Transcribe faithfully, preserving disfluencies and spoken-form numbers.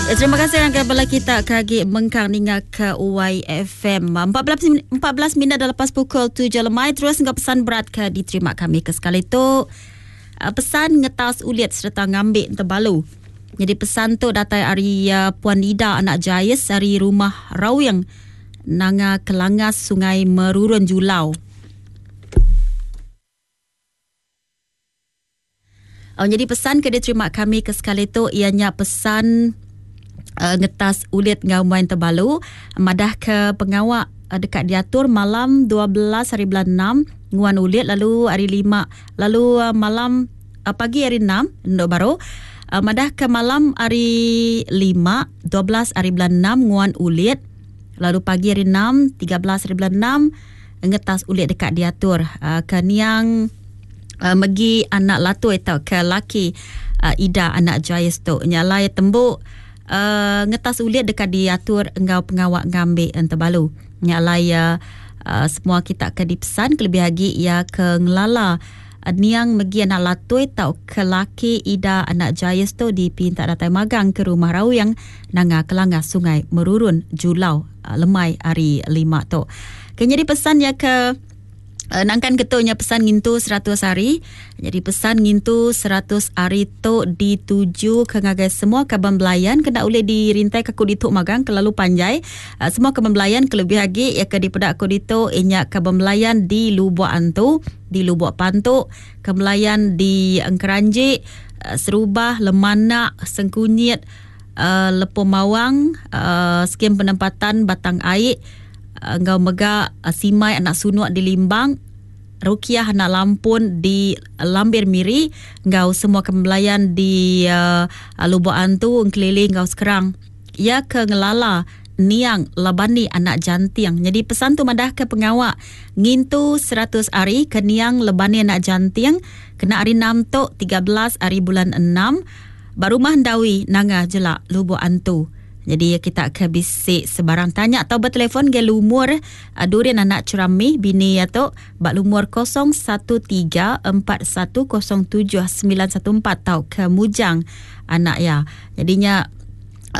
Ya, terima kasih yang kembali kita kagi mengkang ninga ke U Y F M. empat belas, empat belas minit dah lepas pukul tujuh lemai. Terus ngap pesan berat ke diterima kami ke sekali tu. Uh, pesan ngetas ulit serta ngambil terbalu. Jadi pesan tu datai dari uh, Puan Ida anak Jayes dari rumah Rauyang nanga Kelangas Sungai Merurun Julau. Oh, jadi pesan ke diterima kami ke sekali tu ianya pesan Uh, ngetas ulit ngaumain terbalu madah ke pengawak uh, dekat diatur malam dua belas hari bulan enam nguan ulit, lalu hari lima, lalu uh, malam uh, pagi hari enam ndok baru uh, madah ke malam hari lima dua belas hari bulan enam nguan ulit, lalu pagi hari enam tiga belas hari bulan enam ngetas ulit dekat diatur uh, ke niang uh, megi anak latu atau ke laki uh, Ida anak Jayes tu nyalai tembuk Uh, ngetas ulit dekat diatur engau pengawak ngambil terbalu nyalai uh, uh, semua kita ke dipesan kelebih lagi ia ke ngelala uh, niang megi anak latui tau ke laki Ida anak Jayes tu dipinta datai magang ke rumah Rauyang nanga Kelangas Sungai Merurun Julau uh, lemai hari lima tu. Kini jadi pesan ya ke Uh, nangkan ketuanya pesan ngintu seratus hari. Jadi pesan ngintu seratus hari tu dituju ke ngagai semua kaban belayan kena boleh dirintai ke kudituk magang kelalu panjai. Uh, semua kaban belayan kelebih lagi ya ke dipedak kudituk inya kaban belayan di Lubuk Antu, di Lubuk Pantuk, kebelayan di Engkeranjik, uh, Serubah, Lemanak, Sengkunyit, uh, Lepung Mawang, uh, skim penempatan Batang Air, Engkau Mega Simai anak Sunuak di Limbang, Rukiah anak Lampun di Lambir Miri, engkau semua kembelayan di uh, Lubuk Antu keliling engkau sekarang. Ia ke ngelala niang labani anak jantiang. Jadi pesan tu madah ke pengawak ngintu seratus hari ke niang labani anak jantiang kena hari enam tu tiga belas hari bulan enam barumah ndawi nanga jelak Lubuk Antu. Jadi kita ke bisik sebarang tanya atau bertelefon ke lumur uh, Durian anak Cerami bini atau bak lumur kosong satu tiga empat satu kosong tujuh sembilan satu empat tau ke Mujang anak ya. Jadinya